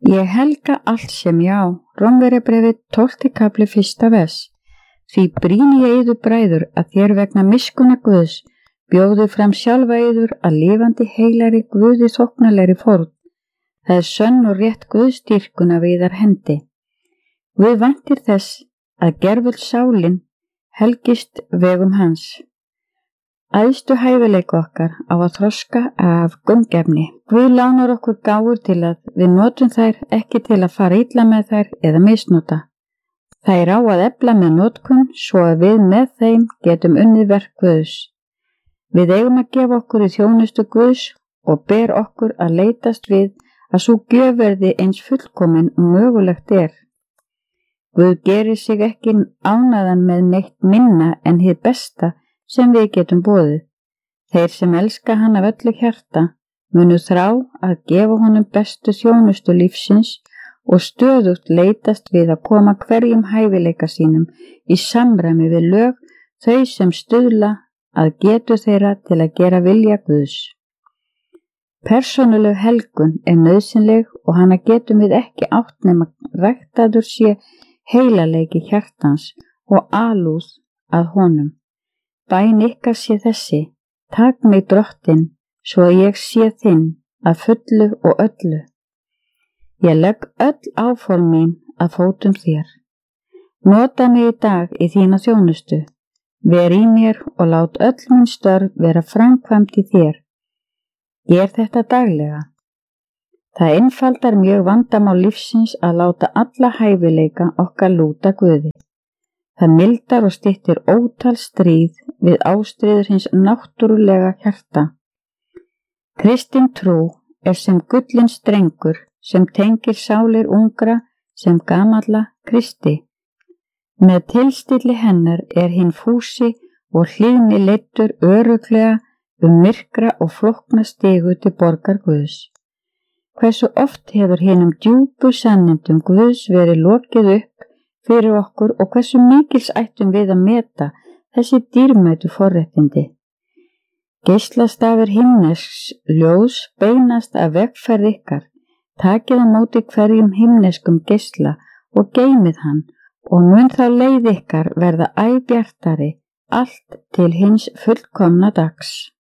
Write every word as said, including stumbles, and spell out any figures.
Ég helga allt sem ég á. Rómverjabréfið tólfti kafli fyrsta vers. Því brýni ég yður bræður að þér vegna miskunnar Guðs bjóðu fram sjálfa yður að lifandi heilari Guði þóknanlegri fórn. Það er sönn og rétt Guðsdýrkun af yðar hendi. Guð væntir þess að gerfull sálin helgist vegum hans. Æðstu hæfileika okkar á að þroska af gaumgæfni. Guð lánar okkur gáfur til að við notum þær, ekki til að fara illa með þær eða misnota. Þær á að efla með notkun svo að við með þeim getum unnið verk Guðs. Við eigum að gefa okkur í þjónustu Guðs og ber okkur að leitast við að sú gjöf verði eins fullkomin og mögulegt er. Guð gerir sig ekki ánægðan með neitt minna en hið besta sem við getum boðið. Þeir sem elska hann af öllu hjarta munu þrá að gefa honum bestu þjónustu lífsins og stöðugt leitast við að koma hverjum hæfileika sínum í samræmi við lög þau sem stuðla að getu þeirra til að gera vilja Guðs. Persónuleg helgun er nauðsynleg og hana getum við ekki átt nema ræktaður sé heilaleiki hjartans og alúð að honum. Bæn ykkar sé þessi, tak mig Drottinn, svo að ég sé þinn að fullu og öllu. Ég legg öll áform mín að fótum þér. Nota mig í dag í þína þjónustu. Ver í mér og lát öll mín störf vera framkvæmt í þér. Ger þetta daglega. Það einfaldar mjög vandamál lífsins að láta alla hæfileika okkar lúta Guði. Það mildar og styttir ótal stríð við ástríður hins náttúrulega hjarta. Kristin trú er sem gullin strengur sem tengir sálir ungra sem gamalla Kristi. Með tilstilli hennar er hinn fúsi og hlýðni leiddur örugglega um myrkra og flókna stigu til borgar Guðs. Hversu oft hefur hinum djúpu sannindum Guðs verið lokið upp fyrir okkur og hversu mikils ættum við að meta þessi dýrmætu forréttindi. Geislastafir himnesks ljóðs beinast af vegferð ykkar. Takið á móti hverjum himneskum geisla og geymið hann og mun þá leið ykkar verða æ bjartari allt til hins fullkomna dags.